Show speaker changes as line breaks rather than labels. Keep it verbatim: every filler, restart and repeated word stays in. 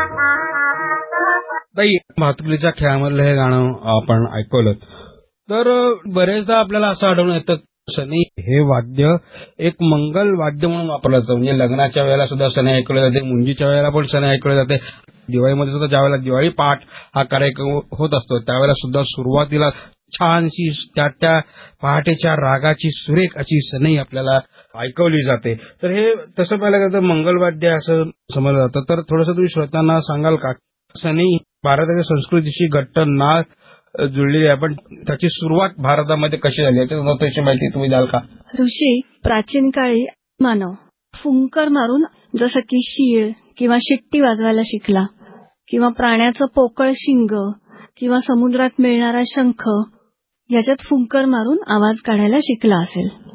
ताई, भातुकलीच्या खेळामधलं हे गाणं आपण ऐकवलं तर बरेचदा आपल्याला असं आढळून येतं सनई हे वाद्य एक मंगल वाद्य म्हणून वापरलं जातं. म्हणजे लग्नाच्या वेळेला सुद्धा सनई ऐकवले जाते, मुंजीच्या वेळेला पण सनई ऐकवले जाते, दिवाळीमध्ये सुद्धा ज्या वेळेला दिवाळी पहाट हा कार्यक्रम होत असतो त्यावेळेला सुद्धा सुरुवातीला छानशी त्या त्या पहाटेच्या रागाची सुरेख अशी सनई आपल्याला ऐकवली जाते. तर हे तसं पाहिलं गेलं तर मंगलवाद्य असं समजलं जातं. तर थोडंसं तुम्ही श्रोत्यांना सांगाल का सनई भारताच्या संस्कृतीशी घट्ट नाळ जुळलेली आहे, पण त्याची सुरुवात भारतामध्ये कशी झाली याची महत्वाची माहिती तुम्ही द्याल का?
ऋषी प्राचीन काळी मानव फुंकर मारून जसं की शीळ किंवा शिट्टी वाजवायला शिकला किंवा प्राण्याचं पोकळ शिंग किंवा समुद्रात मिळणारा शंख याच्यात फुंकर मारून आवाज काढायला शिकला असेल.